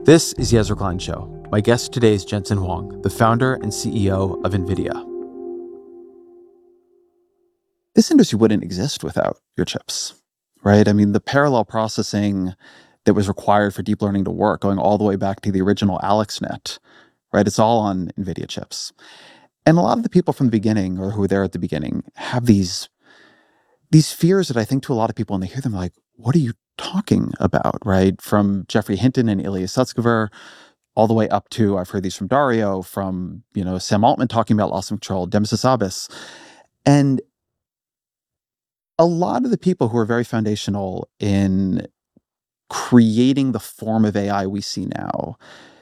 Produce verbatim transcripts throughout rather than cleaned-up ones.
This is the Ezra Klein Show. My guest today is Jensen Huang, the founder and C E O of NVIDIA. This industry wouldn't exist without your chips, right? I mean, the parallel processing that was required for deep learning to work, going all the way back to the original AlexNet, right? It's all on NVIDIA chips. And a lot of the people from the beginning, or who were there at the beginning, have these, these fears that I think to a lot of people, and they hear them like, what are you talking about, right? From Geoffrey Hinton and Ilya Sutskever, all the way up to, I've heard these from Dario, from, you know, Sam Altman talking about loss of control, Demis Hassabis. And a lot of the people who are very foundational in creating the form of A I we see now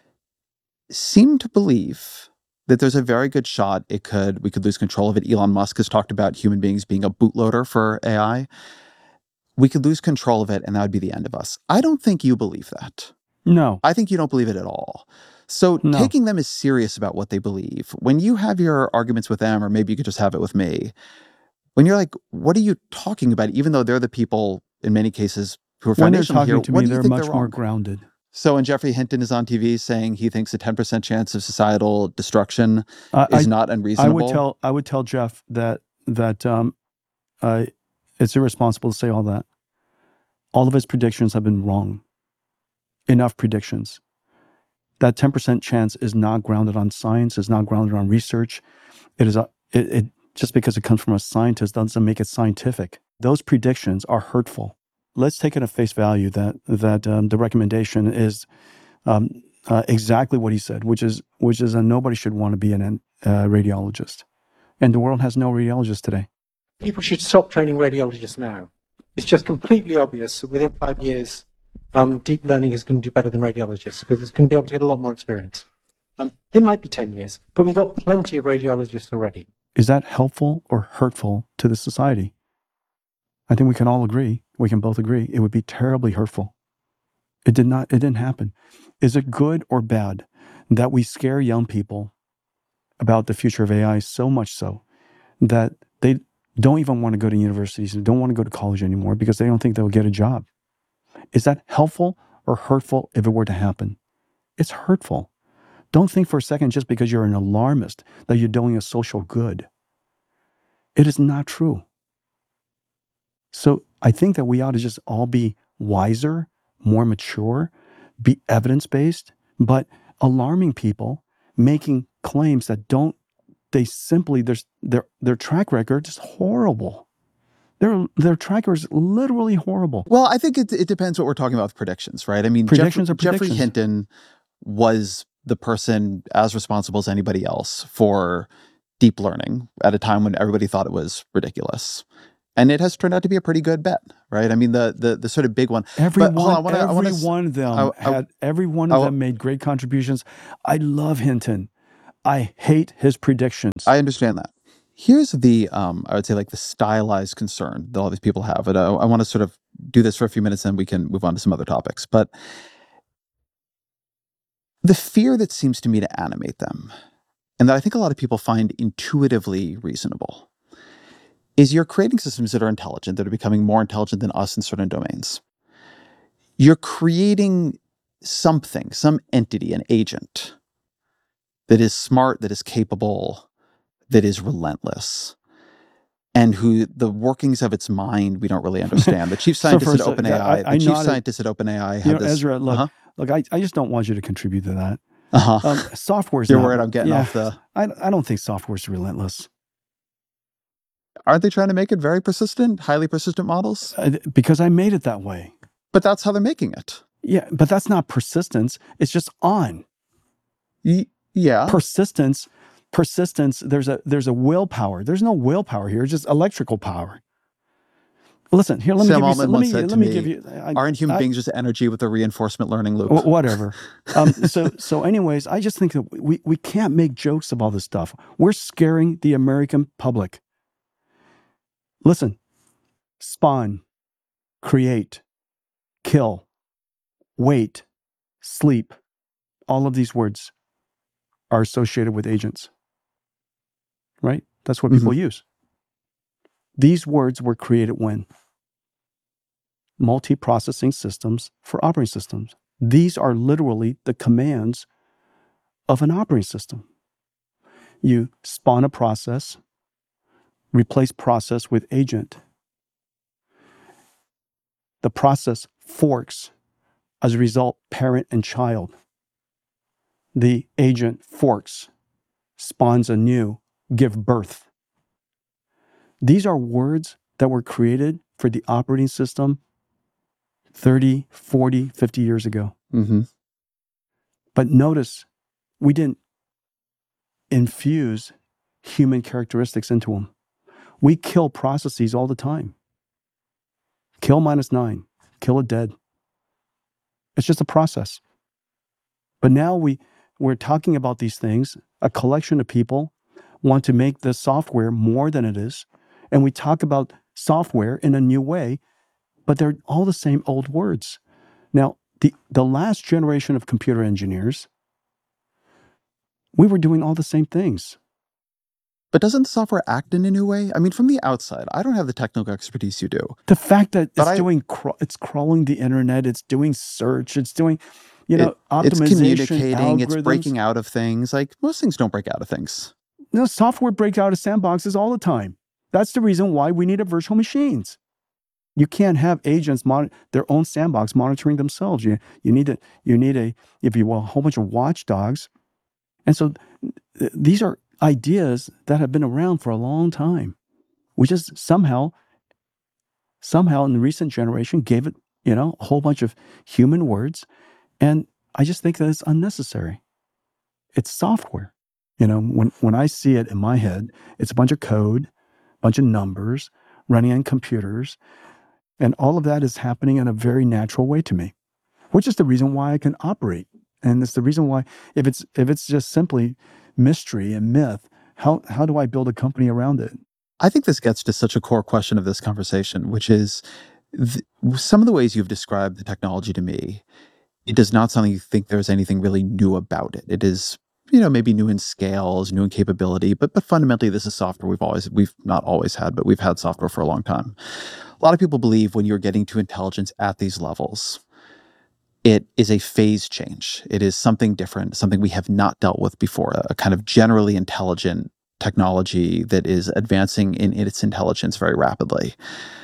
seem to believe that there's a very good shot it could, we could lose control of it. Elon Musk has talked about human beings being a bootloader for A I. We could lose control of it, and that would be the end of us. I don't think you believe that. No. I think you don't believe it at all. So No. taking them as serious about what they believe, when you have your arguments with them, or maybe you could just have it with me, when you're like, what are you talking about? Even though they're the people, in many cases, who are When they're foundational talking here, to what me, do you they're think much they're more wrong? grounded. So when Geoffrey Hinton is on T V saying he thinks a ten percent chance of societal destruction Uh, is I, not unreasonable. I would tell I would tell Jeff that that um, uh, it's irresponsible to say all that. All of his predictions have been wrong. Enough predictions. That ten percent chance is not grounded on science, is not grounded on research. It is a, it, it just because it comes from a scientist doesn't make it scientific. Those predictions are hurtful. Let's take it at face value that that um, the recommendation is um, uh, exactly what he said, which is which is that nobody should want to be an uh, radiologist, and the world has no radiologists today. People should stop training radiologists now. It's just completely obvious that within five years, um, deep learning is going to do better than radiologists because it's going to be able to get a lot more experience. Um, it might be ten years, but we've got plenty of radiologists already. Is that helpful or hurtful to the society? I think we can all agree, we can both agree, it would be terribly hurtful. It did not, it didn't happen. Is it good or bad that we scare young people about the future of A I so much so that they don't even want to go to universities and don't want to go to college anymore because they don't think they'll get a job? Is that helpful or hurtful if it were to happen? It's hurtful. Don't think for a second just because you're an alarmist that you're doing a social good. It is not true. So I think that we ought to just all be wiser, more mature, be evidence-based, but alarming people, making claims that don't, they simply, there's, their their track record is horrible. Their, their track record is literally horrible. Well, I think it, it depends what we're talking about with predictions, right? I mean, Predictions Jeff, are predictions. Geoffrey Hinton was the person as responsible as anybody else for deep learning at a time when everybody thought it was ridiculous. And it has turned out to be a pretty good bet, right? I mean, the the, the sort of big one. Every But hold one, on, I wanna- I every wanna s- one of them I- I- had, every one of I- them made great contributions. I love Hinton. I hate his predictions. I understand that. Here's the, um, I would say, like the stylized concern that all these people have. And I, I want to sort of do this for a few minutes and we can move on to some other topics. But the fear that seems to me to animate them, and that I think a lot of people find intuitively reasonable, is you're creating systems that are intelligent, that are becoming more intelligent than us in certain domains. You're creating something, some entity, an agent that is smart, that is capable, that is relentless, and who the workings of its mind we don't really understand. The chief So scientist first, at uh, OpenAI, I- I the chief nodded- scientist at OpenAI had You know, this. Ezra, look, uh-huh, look, I, I just don't want you to contribute to that. uh-huh. Um, software's You're not, worried I'm getting yeah, off the. I, I don't think software's relentless. Aren't they trying to make it very persistent, highly persistent models? Uh, because I made it that way. But that's how they're making it. Yeah, but that's not persistence. It's just on. Y- yeah. Persistence, persistence, there's a there's a willpower. There's no willpower here, it's just electrical power. Listen, here, let me Sam give you Altman some, let once me, said let to me me, give you, I, Aren't human I- beings just energy with a reinforcement learning loop? Wh- whatever. Um, so, so anyways, I just think that we, we can't make jokes about this stuff. We're scaring the American public. Listen, spawn, create, kill, wait, sleep, all of these words are associated with agents, right? That's what people use. These words were created when? Multi-processing systems for operating systems. These are literally the commands of an operating system. You spawn a process, replace process with agent. The process forks. As a result, parent and child. The agent forks, spawns anew, give birth. These are words that were created for the operating system thirty, forty, fifty years ago. Mm-hmm. But notice, we didn't infuse human characteristics into them. We kill processes all the time. Kill minus nine, kill it dead. It's just a process. But now we, we're talking about these things. A collection of people want to make the software more than it is. And we talk about software in a new way, but they're all the same old words. Now, the, the last generation of computer engineers, we were doing all the same things. But doesn't the software act in a new way? I mean, from the outside, I don't have the technical expertise you do. The fact that But it's I- doing, craw- it's crawling the internet, it's doing search, it's doing, you know, It- It's optimization, communicating, it's algorithms. breaking out of things. Like, most things don't break out of things. No, software breaks out of sandboxes all the time. That's the reason why we need a virtual machines. You can't have agents mon- their own sandbox monitoring themselves. You you need a you need a if you will a whole bunch of watchdogs, and so th- these are ideas that have been around for a long time. We just somehow somehow in the recent generation gave it you know a whole bunch of human words, and I just think that it's unnecessary. It's software. You know, when when I see it in my head, it's a bunch of code, a bunch of numbers running on computers. And all of that is happening in a very natural way to me, which is the reason why I can operate. And it's the reason why, if it's if it's just simply mystery and myth, how how do I build a company around it? I think this gets to such a core question of this conversation, which is th- some of the ways you've described the technology to me. It does not sound like you think there's anything really new about it. It is, you know, maybe new in scales, new in capability, but but fundamentally, this is software we've always we've not always had, but we've had software for a long time. A lot of people believe when you're getting to intelligence at these levels, it is a phase change. It is something different, something we have not dealt with before, a kind of generally intelligent technology that is advancing in its intelligence very rapidly.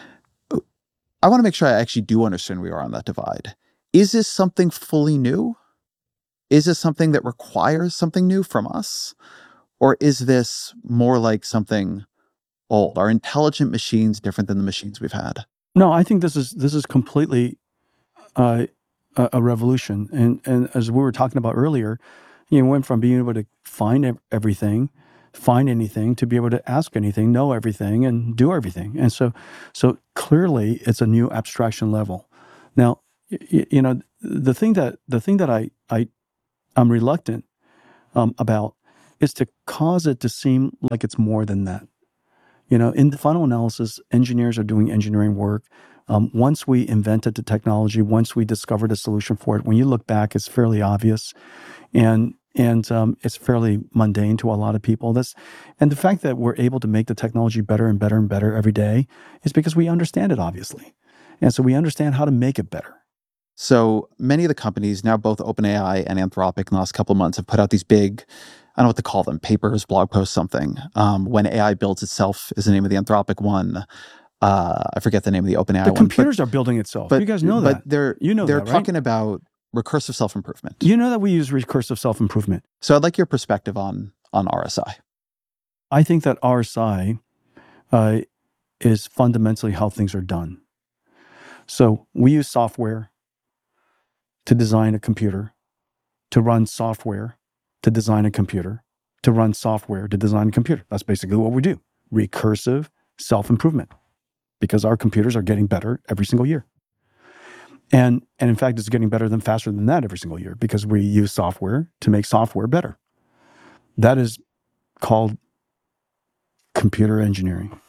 I want to make sure I actually do understand where we are on that divide. Is this something fully new? Is this something that requires something new from us? Or is this more like something old? Are intelligent machines different than the machines we've had? No, I think this is this is completely uh, a, a revolution. And and as we were talking about earlier, you know, went from being able to find ev- everything, find anything, to be able to ask anything, know everything, and do everything. And so, so clearly, it's a new abstraction level. Now, y- you know, the thing that the thing that I I I'm reluctant um, about is to cause it to seem like it's more than that. You know, in the final analysis, engineers are doing engineering work. Um, once we invented the technology, once we discovered a solution for it, when you look back, it's fairly obvious, and and um, it's fairly mundane to a lot of people. That's, and the fact that we're able to make the technology better and better and better every day is because we understand it, obviously, and so we understand how to make it better. So many of the companies, now both OpenAI and Anthropic in the last couple of months, have put out these big, I don't know what to call them, papers, blog posts, something. Um, when A I builds itself is the name of the Anthropic one. Uh, I forget the name of the OpenAI The one. computers are building itself. but, You guys know but that. they're You know they're that, right? talking about recursive self-improvement. You know that we use recursive self-improvement. So I'd like your perspective on on R S I. I think that R S I uh, is fundamentally how things are done. So we use software to design a computer, to run software, to design a computer, to run software, to design a computer. That's basically what we do. Recursive self-improvement, because our computers are getting better every single year. And, and in fact, it's getting better than faster than that every single year because we use software to make software better. That is called computer engineering.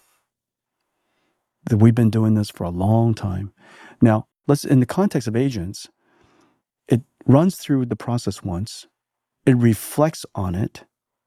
That we've been doing this for a long time. Now, let's, in the context of agents, it runs through the process once, it reflects on it,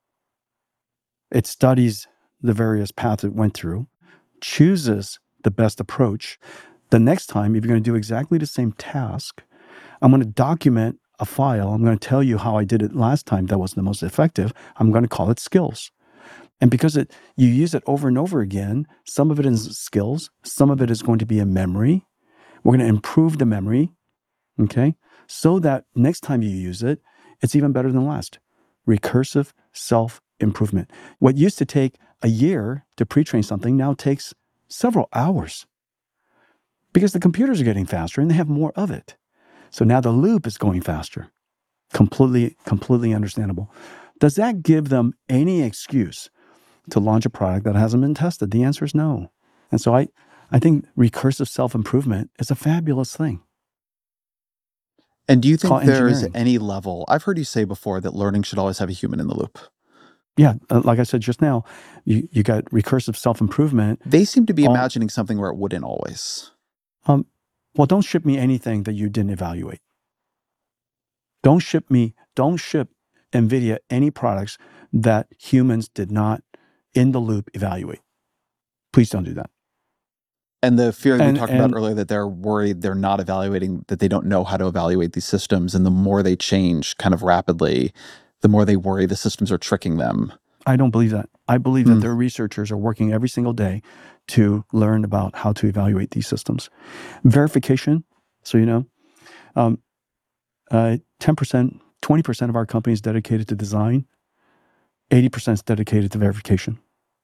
it studies the various paths it went through, chooses the best approach. The next time, if you're going to do exactly the same task, I'm going to document a file. I'm going to tell you how I did it last time that was the most effective. I'm going to call it skills. And because it you use it over and over again, some of it is skills, some of it is going to be a memory. We're going to improve the memory, okay? So that next time you use it, it's even better than last. Recursive self-improvement. What used to take a year to pre-train something now takes several hours because the computers are getting faster and they have more of it. So now the loop is going faster. Completely, completely understandable. Does that give them any excuse to launch a product that hasn't been tested? The answer is no. And so I, I think recursive self-improvement is a fabulous thing. And do you think Call there's engineering. any level? I've heard you say before that learning should always have a human in the loop. Yeah, uh, like I said just now, you, you got recursive self-improvement. They seem to be all- imagining something where it wouldn't always. Um, well, don't ship me anything that you didn't evaluate. Don't ship me, don't ship NVIDIA any products that humans did not, in the loop, evaluate. Please don't do that. And the fear we And- talked and- about earlier that they're worried they're not evaluating, that they don't know how to evaluate these systems. And the more they change kind of rapidly, the more they worry the systems are tricking them. I don't believe that. I believe Hmm. that their researchers are working every single day to learn about how to evaluate these systems. Verification, so you know, um, uh, ten percent, twenty percent of our company is dedicated to design, eighty percent is dedicated to verification.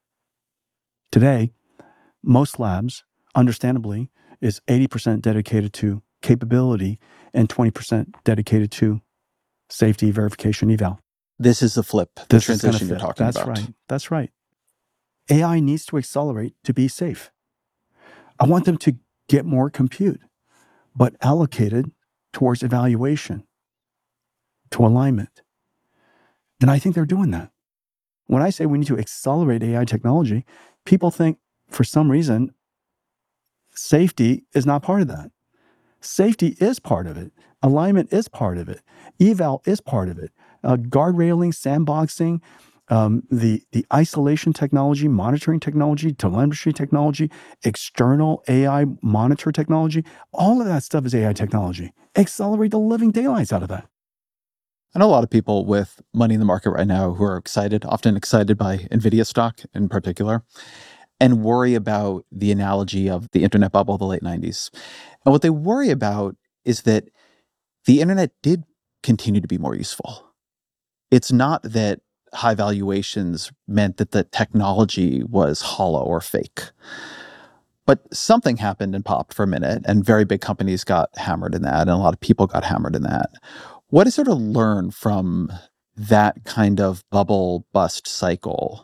Today, most labs, understandably, is eighty percent dedicated to capability and twenty percent dedicated to safety, verification, eval. This is the flip, the This is gonna transition you're fit. talking That's about. right. That's right. A I needs to accelerate to be safe. I want them to get more compute, but allocated towards evaluation, to alignment. And I think they're doing that. When I say we need to accelerate A I technology, people think for some reason safety is not part of that. Safety is part of it. Alignment is part of it. Eval is part of it. Uh, guardrailing, sandboxing, um, the the isolation technology, monitoring technology, telemetry technology, external A I monitor technology, all of that stuff is A I technology. Accelerate the living daylights out of that. I know a lot of people with money in the market right now who are excited, often excited by NVIDIA stock in particular, and worry about the analogy of the internet bubble of the late nineties. And what they worry about is that the internet did continue to be more useful. It's not that high valuations meant that the technology was hollow or fake. But something happened and popped for a minute, and very big companies got hammered in that, and a lot of people got hammered in that. What is there to learn from that kind of bubble bust cycle?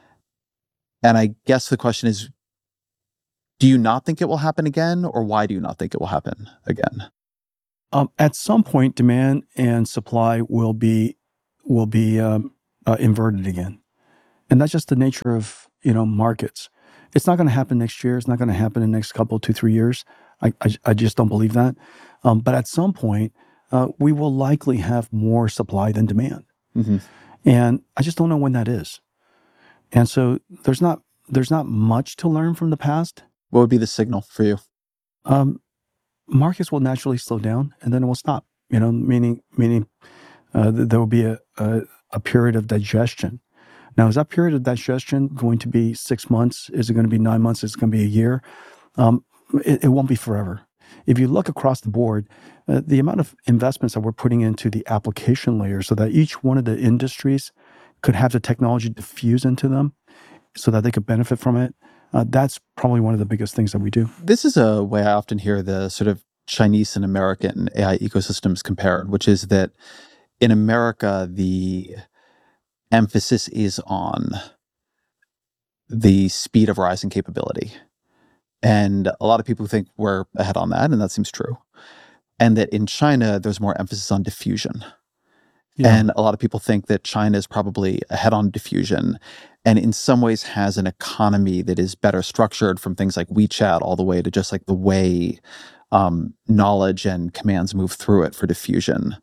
And I guess the question is, do you not think it will happen again, or why do you not think it will happen again? Um, at some point, demand and supply will be will be um, uh, inverted again, and that's just the nature of you know markets. It's not going to happen next year. It's not going to happen in the next couple, two, three years. I I, I just don't believe that. Um, but at some point, uh, we will likely have more supply than demand, Mm-hmm. and I just don't know when that is. And so there's not there's not much to learn from the past. What would be the signal for you? Um, markets will naturally slow down and then it will stop. You know, meaning meaning uh, th- there will be a, a a period of digestion. Now, is that period of digestion going to be six months? Is it going to be nine months? Is it going to be a year? Um, it, it won't be forever. If you look across the board, uh, the amount of investments that we're putting into the application layer so that each one of the industries could have the technology diffuse into them so that they could benefit from it, uh, that's probably one of the biggest things that we do. This is a way I often hear the sort of Chinese and American A I ecosystems compared, which is that in America, the emphasis is on the speed of rising capability. And a lot of people think we're ahead on that, and that seems true. And that in China, there's more emphasis on diffusion. Yeah. And a lot of people think that China is probably ahead on diffusion and in some ways has an economy that is better structured, from things like WeChat all the way to just like the way um, knowledge and commands move through it for diffusion.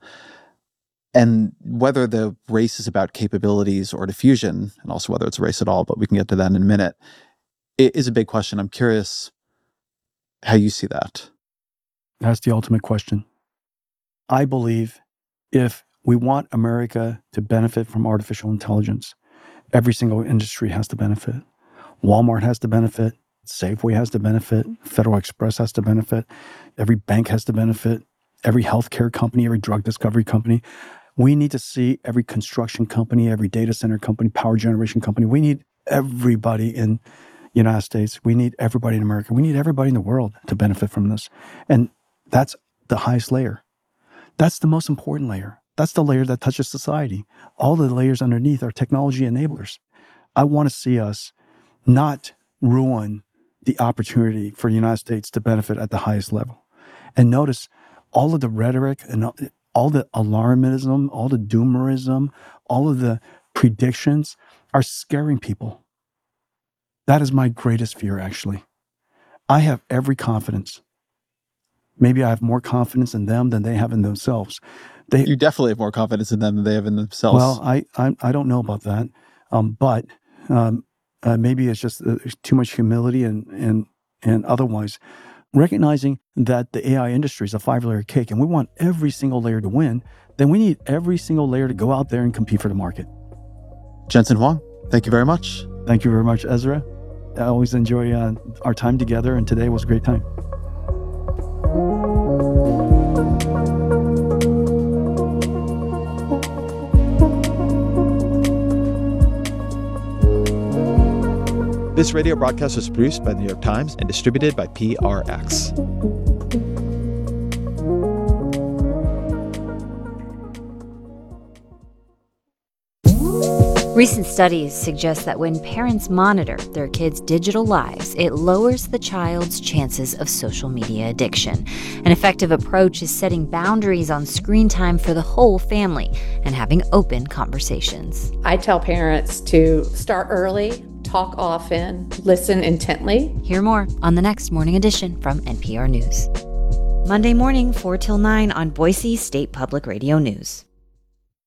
And whether the race is about capabilities or diffusion, and also whether it's a race at all, but we can get to that in a minute, it is a big question. I'm curious how you see that. That's the ultimate question. I believe if we want America to benefit from artificial intelligence, every single industry has to benefit. Walmart has to benefit. Safeway has to benefit. Federal Express has to benefit. Every bank has to benefit. Every healthcare company, every drug discovery company. We need to see every construction company, every data center company, power generation company. We need everybody in the United States. We need everybody in America. We need everybody in the world to benefit from this. And that's the highest layer. That's the most important layer. That's the layer that touches society. All the layers underneath are technology enablers. I want to see us not ruin the opportunity for the United States to benefit at the highest level. And notice all of the rhetoric and all the alarmism, all the doomerism, all of the predictions are scaring people. That is my greatest fear, actually. I have every confidence. Maybe I have more confidence in them than they have in themselves. They, You definitely have more confidence in them than they have in themselves. Well, I I, I don't know about that, um, but um, uh, maybe it's just uh, too much humility and and and otherwise. Recognizing that the A I industry is a five-layer cake and we want every single layer to win, then we need every single layer to go out there and compete for the market. Jensen Huang, thank you very much. Thank you very much, Ezra. I always enjoy uh, our time together, and today was a great time. This radio broadcast was produced by the New York Times and distributed by P R X. Recent studies suggest that when parents monitor their kids' digital lives, it lowers the child's chances of social media addiction. An effective approach is setting boundaries on screen time for the whole family and having open conversations. I tell parents to start early, talk often, listen intently. Hear more on the next Morning Edition from N P R News. Monday morning, four till nine on Boise State Public Radio News.